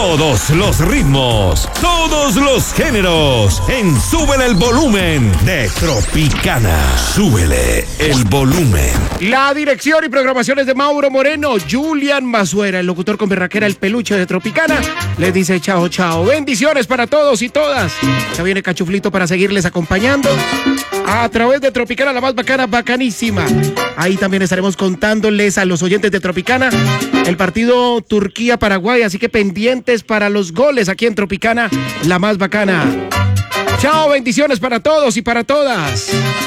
Todos los ritmos, todos los géneros, en Súbele el Volumen de Tropicana. Súbele el volumen. La dirección y programaciones de Mauro Moreno, Julian Mazuera, el locutor con berraquera, el peluche de Tropicana, les dice chao, chao. Bendiciones para todos y todas. Ya viene Cachuflito para seguirles acompañando a través de Tropicana, la más bacana, bacanísima. Ahí también estaremos contándoles a los oyentes de Tropicana el partido Turquía-Paraguay, así que pendientes para los goles aquí en Tropicana, la más bacana. Chao, bendiciones para todos y para todas.